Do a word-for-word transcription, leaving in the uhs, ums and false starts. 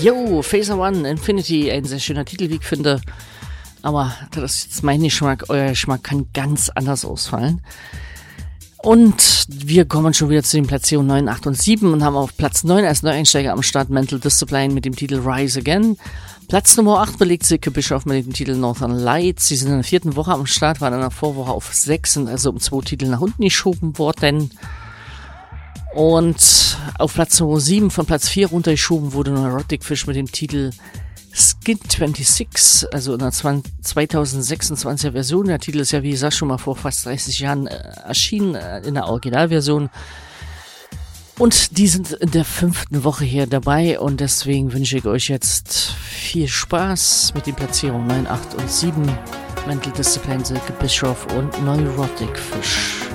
Yo, Phaser One, Infinity, ein sehr schöner Titel, wie ich finde. Aber das ist jetzt mein Geschmack, euer Geschmack kann ganz anders ausfallen. Und wir kommen schon wieder zu den Platzierungen neun, acht und sieben und haben auf Platz neun als Neueinsteiger am Start Mental Discipline mit dem Titel Rise Again. Platz Nummer acht belegt Silke Bischoff mit dem Titel Northern Lights. Sie sind in der vierten Woche am Start, waren in der Vorwoche auf sechs, sind also um zwei Titel nach unten geschoben worden. Und auf Platz Nummer sieben von Platz vier runtergeschoben wurde Neurotic Fish mit dem Titel Skin sechsundzwanzig, also in der zwanzig sechsundzwanziger Version. Der Titel ist ja, wie gesagt, schon mal vor fast dreißig Jahren äh, erschienen, äh, in der Originalversion. Und die sind in der fünften Woche hier dabei und deswegen wünsche ich euch jetzt viel Spaß mit den Platzierungen neun, acht und sieben. Mental Discipline, Silke Bischoff und Neurotic Fish.